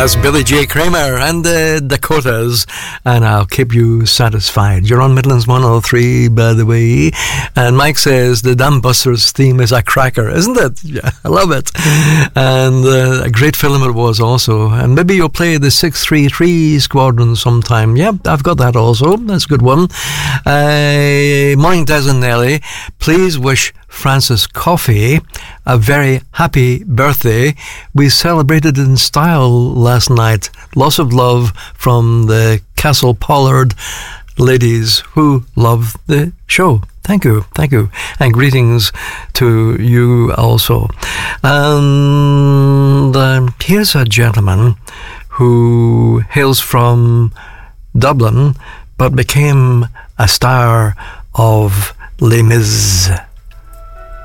That's Billy J. Kramer and the Dakotas, and I'll keep you satisfied. You're on Midlands 103, by the way. And Mike says the Dam Busters theme is a cracker, isn't it? Yeah, I love it. And a great film it was also. And maybe you'll play the 633 Squadron sometime. Yep, I've got that also. That's a good one. Morning, Des and Nelly. Please wish Francis Coffey a very happy birthday. We celebrated in style last night. Lots of love from the Castle Pollard ladies who love the show. Thank you. And greetings to you also. And here's a gentleman who hails from Dublin but became a star of Les Mis.